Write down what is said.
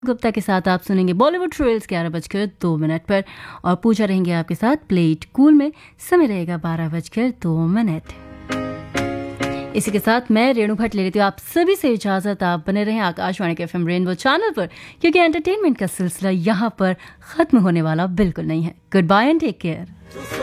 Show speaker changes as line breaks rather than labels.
गुप्ता के साथ आप सुनेंगे बॉलीवुड ट्रेल्स 11:02 पर और पूछा रहेंगे आपके साथ प्लेट कूल में। समय रहेगा 12:02। इसी के साथ मैं रेणु भट्ट ले लेती हूँ आप सभी से इजाजत। आप बने रहें आकाशवाणी के FM रेनबो चैनल पर, क्योंकि एंटरटेनमेंट का सिलसिला यहाँ पर खत्म होने वाला बिल्कुल नहीं है। Good bye and take care.